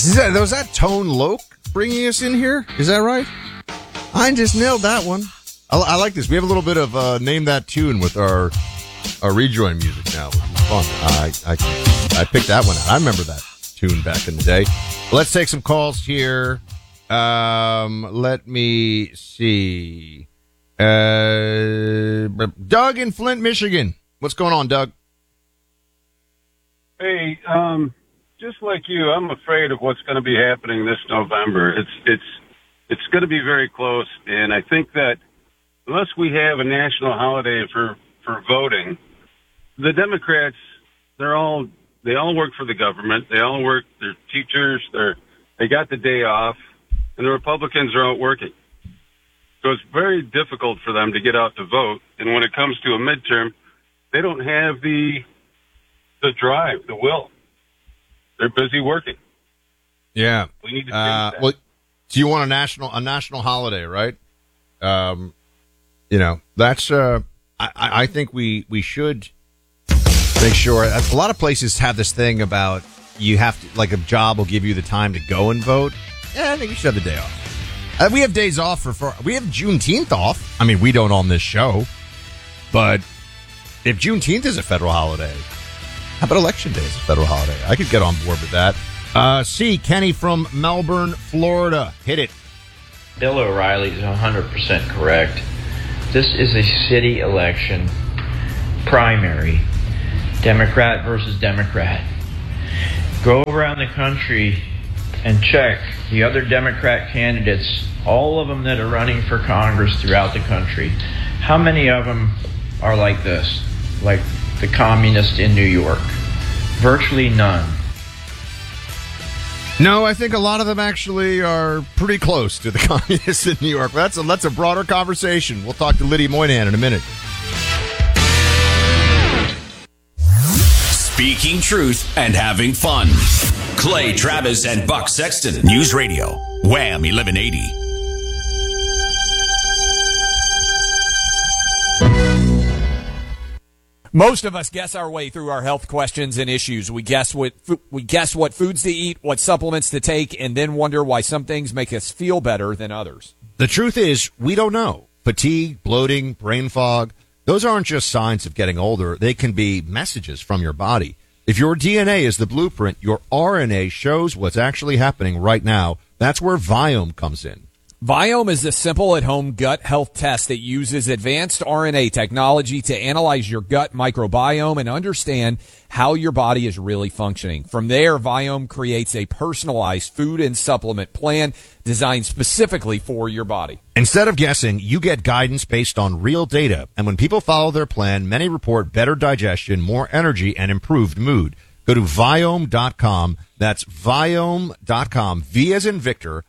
Was that Tone Loc bringing us in here? Is that right? I just nailed that one. I like this. We have a little bit of Name That Tune with our rejoin music now, which is fun. I picked that one out. I remember that tune back in the day. Let's take some calls here. Let me see. Doug in Flint, Michigan. What's going on, Doug? Hey, just like you, I'm afraid of what's going to be happening this November. It's going to be very close, and I think that unless we have a national holiday for voting, the Democrats, they all work for the government. They all work. They're teachers. They got the day off, and the Republicans are out working. So it's very difficult for them to get out to vote. And when it comes to a midterm, they don't have the drive, the will. They're busy working. Yeah. We need to change that. Well, do you want a national holiday, right? That's I think we should make sure. A lot of places have this thing about you have to, like, a job will give you the time to go and vote. Yeah, I think you should have the day off. We have days off we have Juneteenth off. I mean, we don't on this show, but if Juneteenth is a federal holiday, how about Election Day is a federal holiday? I could get on board with that. Kenny from Melbourne, Florida. Hit it. Bill O'Reilly is 100% correct. This is a city election primary, Democrat versus Democrat. Go around the country and check the other Democrat candidates, all of them that are running for Congress throughout the country. How many of them are like this, like the communist in New York? Virtually none. No, I think a lot of them actually are pretty close to the communists in New York. That's a broader conversation. We'll talk to Lydia Moynihan in a minute. Speaking truth and having fun. Clay Travis and Buck Sexton. News Radio. Wham 1180. Most of us guess our way through our health questions and issues. We guess what foods to eat, what supplements to take, and then wonder why some things make us feel better than others. The truth is, we don't know. Fatigue, bloating, brain fog, those aren't just signs of getting older. They can be messages from your body. If your DNA is the blueprint, your RNA shows what's actually happening right now. That's where Viome comes in. Viome is a simple at-home gut health test that uses advanced RNA technology to analyze your gut microbiome and understand how your body is really functioning. From there, Viome creates a personalized food and supplement plan designed specifically for your body. Instead of guessing, you get guidance based on real data. And when people follow their plan, many report better digestion, more energy, and improved mood. Go to Viome.com. That's Viome.com. V as in Victor,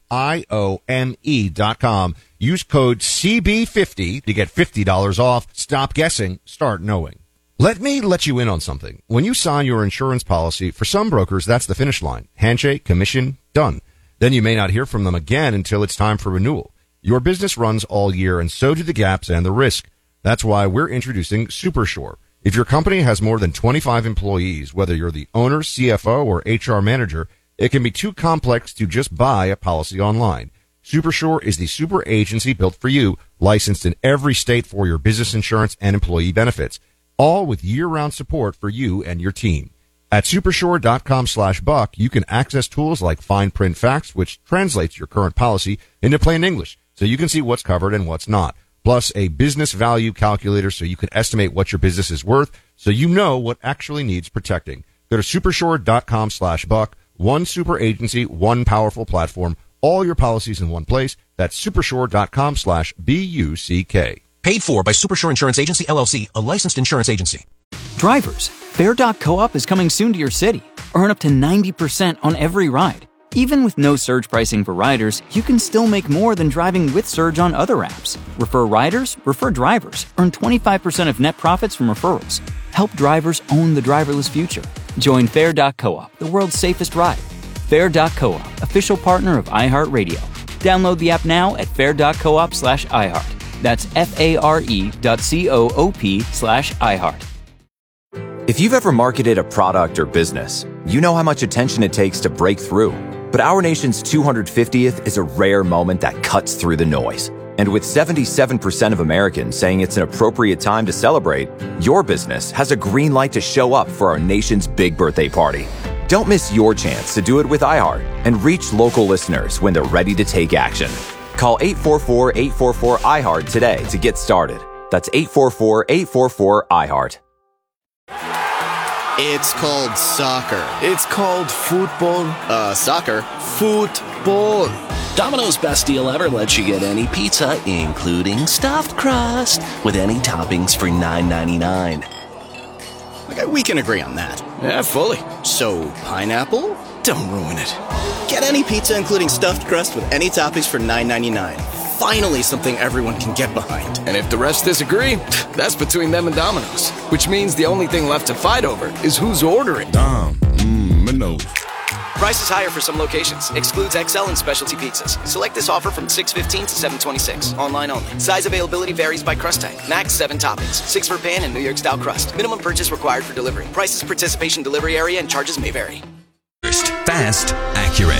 IOME.com. Use code CB50 to get $50 off. Stop guessing. Start knowing. Let me let you in on something. When you sign your insurance policy, for some brokers, that's the finish line. Handshake, commission, done. Then you may not hear from them again until it's time for renewal. Your business runs all year, and so do the gaps and the risk. That's why we're introducing SuperSure. If your company has more than 25 employees, whether you're the owner, CFO, or HR manager, it can be too complex to just buy a policy online. SuperSure is the super agency built for you, licensed in every state for your business insurance and employee benefits, all with year-round support for you and your team. At supersure.com/buck, you can access tools like fine print facts, which translates your current policy into plain English, so you can see what's covered and what's not. Plus a business value calculator so you can estimate what your business is worth so you know what actually needs protecting. Go to supersure.com/buck. One super agency, one powerful platform, all your policies in one place. That's supersure.com/BUCK. Paid for by Supersure Insurance Agency, LLC, a licensed insurance agency. Drivers, Fair.coop is coming soon to your city. Earn up to 90% on every ride. Even with no surge pricing for riders, you can still make more than driving with Surge on other apps. Refer riders, refer drivers. Earn 25% of net profits from referrals. Help drivers own the driverless future. Join Fair.coop, the world's safest ride. Fair.coop, official partner of iHeartRadio. Download the app now at fair.coop/iHeart. That's FARE.coop/iHeart. If you've ever marketed a product or business, you know how much attention it takes to break through. But our nation's 250th is a rare moment that cuts through the noise. And with 77% of Americans saying it's an appropriate time to celebrate, your business has a green light to show up for our nation's big birthday party. Don't miss your chance to do it with iHeart and reach local listeners when they're ready to take action. Call 844-844-iHeart today to get started. That's 844-844-iHeart. It's called soccer. It's called football. Soccer. Football. Domino's Best Deal Ever lets you get any pizza, including stuffed crust, with any toppings for $9.99. Okay, we can agree on that. Yeah, fully. So, pineapple? Don't ruin it. Get any pizza, including stuffed crust, with any toppings for $9.99. Finally, something everyone can get behind. And if the rest disagree, that's between them and Domino's. Which means the only thing left to fight over is who's ordering. Domino's. Price is higher for some locations. Excludes XL and specialty pizzas. Select this offer from 6/15 to 7/26. Online only. Size availability varies by crust type. Max 7 toppings. 6 for pan and New York style crust. Minimum purchase required for delivery. Prices, participation, delivery area, and charges may vary. Fast, accurate.